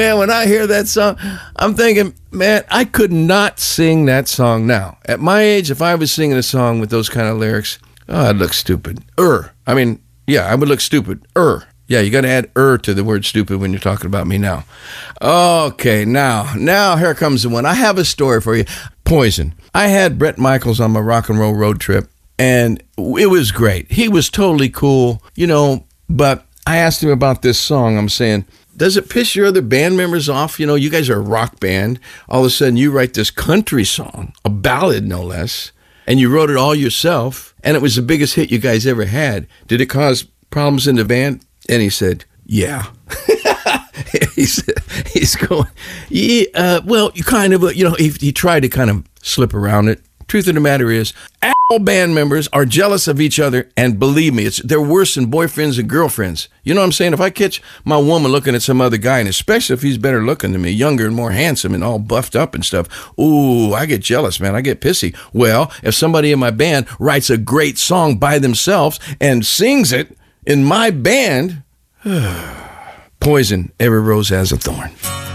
Man, when I hear that song, I'm thinking, man, I could not sing that song now. At my age, if I was singing a song with those kind of lyrics, I'd look stupid. I would look stupid. Yeah, you got to add to the word stupid when you're talking about me now. Okay, now here comes the one. I have a story for you. Poison. I had Bret Michaels on my rock and roll road trip, and it was great. He was totally cool, but I asked him about this song. I'm saying, does it piss your other band members off? You guys are a rock band. All of a sudden, you write this country song, a ballad no less, and you wrote it all yourself, and it was the biggest hit you guys ever had. Did it cause problems in the band? And he said, yeah. He's going, yeah, well, you kind of, he tried to kind of slip around it. Truth of the matter is, all band members are jealous of each other, and believe me, they're worse than boyfriends and girlfriends. You know what I'm saying? If I catch my woman looking at some other guy, and especially if he's better looking than me, younger and more handsome and all buffed up and stuff, ooh, I get jealous, man. I get pissy. Well, if somebody in my band writes a great song by themselves and sings it in my band, Poison, every rose has a thorn.